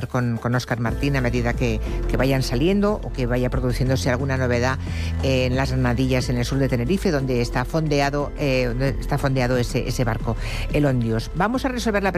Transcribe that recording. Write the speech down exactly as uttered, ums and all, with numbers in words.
con, con Óscar Martín a medida que, que vayan saliendo o que vaya produciéndose alguna novedad en las Granadillas, en el sur de Tenerife, donde está fondeado, eh, donde está fondeado ese, ese barco, el Ondios. Vamos a resolver la